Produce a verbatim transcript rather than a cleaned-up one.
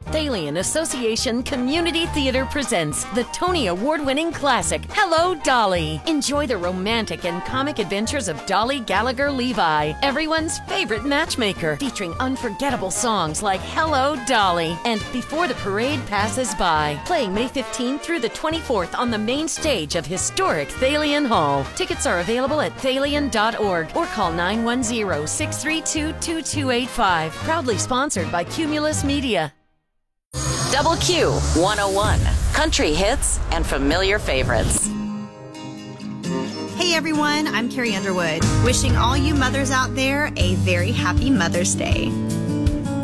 Thalian Association Community Theater presents the Tony Award-winning classic, Hello, Dolly. Enjoy the romantic and comic adventures of Dolly Gallagher Levi, everyone's favorite matchmaker, featuring unforgettable songs like Hello, Dolly and Before the Parade Passes By. Playing May fifteenth through the twenty-fourth on the main stage of historic Thalian Hall. Tickets are available at thalian dot org or call nine one zero, six three two, two two eight five. Proudly sponsored by Cumulus Media. Double Q one oh one. Country hits and familiar favorites. Hey everyone, I'm Carrie Underwood, wishing all you mothers out there a very happy Mother's Day.